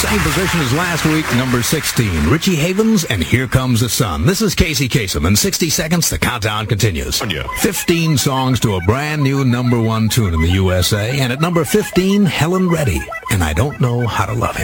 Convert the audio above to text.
Same position as last week, number 16. Richie Havens and Here Comes the Sun. This is Casey Kasem. In 60 seconds, the countdown continues. 15 songs to a brand new number one tune in the USA. And at number 15, Helen Reddy. And I Don't Know How to Love Him.